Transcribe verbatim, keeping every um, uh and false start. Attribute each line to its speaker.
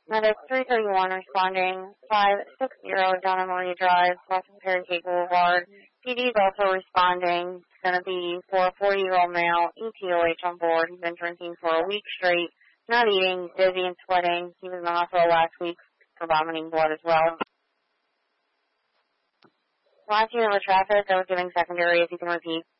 Speaker 1: Medic three thirty-one responding five sixty Donna Maria Drive, West Perry Gate Boulevard. P D is also responding. It's going to be for a forty-year-old male, E T O H on board. He's been drinking for a week straight, not eating, dizzy and sweating. He was in the hospital last week for vomiting blood as well. Last unit of traffic, I was giving secondary, if you can repeat.